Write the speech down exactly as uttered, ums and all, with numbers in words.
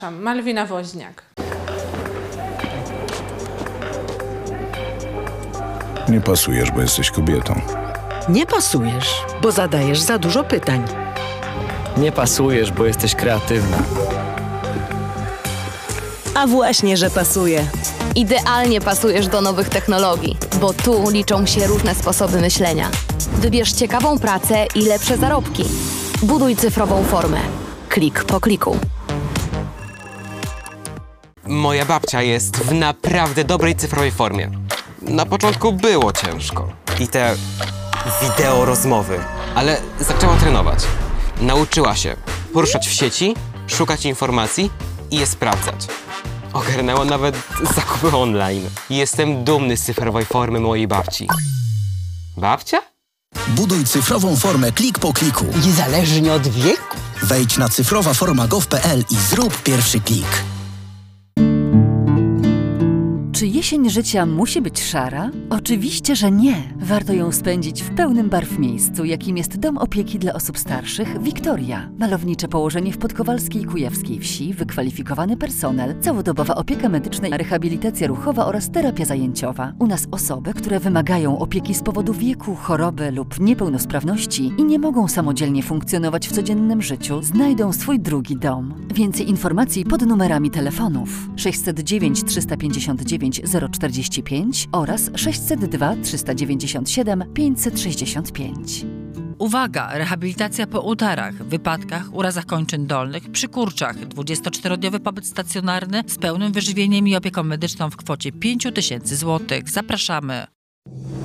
Malwina Woźniak. Nie pasujesz, bo jesteś kobietą. Nie pasujesz, bo zadajesz za dużo pytań. Nie pasujesz, bo jesteś kreatywna. A właśnie, że pasuje. Idealnie pasujesz do nowych technologii, bo tu liczą się różne sposoby myślenia. Wybierz ciekawą pracę i lepsze zarobki. Buduj cyfrową formę. Klik po kliku. Moja babcia jest w naprawdę dobrej cyfrowej formie. Na początku było ciężko. I te wideo rozmowy, ale zaczęła trenować. Nauczyła się poruszać w sieci, szukać informacji i je sprawdzać. Ogarnęła nawet zakupy online. Jestem dumny z cyfrowej formy mojej babci. Babcia? Buduj cyfrową formę klik po kliku. Niezależnie od wieku. Wejdź na cyfrowa forma kropka gov kropka pe el i zrób pierwszy klik. Czy jesień życia musi być szara? Oczywiście, że nie. Warto ją spędzić w pełnym barw miejscu, jakim jest Dom Opieki dla Osób Starszych Wiktoria. Malownicze położenie w podkowalskiej kujawskiej wsi, wykwalifikowany personel, całodobowa opieka medyczna, rehabilitacja ruchowa oraz terapia zajęciowa. U nas osoby, które wymagają opieki z powodu wieku, choroby lub niepełnosprawności i nie mogą samodzielnie funkcjonować w codziennym życiu, znajdą swój drugi dom. Więcej informacji pod numerami telefonów sześćset dziewięć trzysta pięćdziesiąt dziewięć zero czterdzieści pięć oraz sześćset dwa trzysta dziewięćdziesiąt siedem pięćset sześćdziesiąt pięć. Uwaga! Rehabilitacja po udarach, wypadkach, urazach kończyn dolnych, przy kurczach. dwudziestoczterodniowy pobyt stacjonarny z pełnym wyżywieniem i opieką medyczną w kwocie pięć tysięcy złotych. Zapraszamy!